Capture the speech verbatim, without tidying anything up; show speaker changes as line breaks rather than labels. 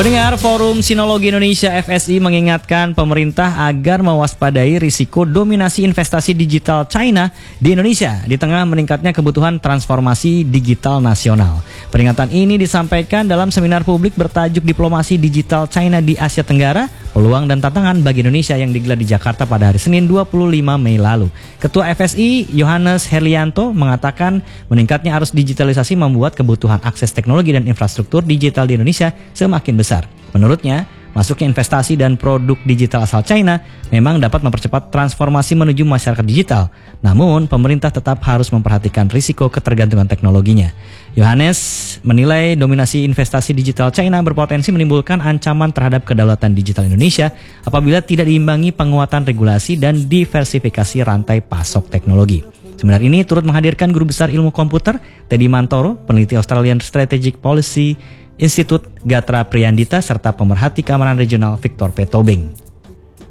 Pendengar, Forum Sinologi Indonesia F S I mengingatkan pemerintah agar mewaspadai risiko dominasi investasi digital China di Indonesia di tengah meningkatnya kebutuhan transformasi digital nasional. Peringatan ini disampaikan dalam seminar publik bertajuk Diplomasi Digital China di Asia Tenggara, Peluang dan Tantangan bagi Indonesia yang digelar di Jakarta pada hari Senin dua puluh lima Mei lalu. Ketua F S I, Yohanes Herlianto, mengatakan meningkatnya arus digitalisasi membuat kebutuhan akses teknologi dan infrastruktur digital di Indonesia semakin besar. Menurutnya, masuknya investasi dan produk digital asal China memang dapat mempercepat transformasi menuju masyarakat digital. Namun, pemerintah tetap harus memperhatikan risiko ketergantungan teknologinya. Yohanes menilai dominasi investasi digital China berpotensi menimbulkan ancaman terhadap kedaulatan digital Indonesia apabila tidak diimbangi penguatan regulasi dan diversifikasi rantai pasok teknologi. Seminar ini turut menghadirkan Guru Besar Ilmu Komputer Teddy Mantoro, peneliti Australian Strategic Policy Institute Gatra Priyandita, serta pemerhati keamanan regional Victor P. Tobing.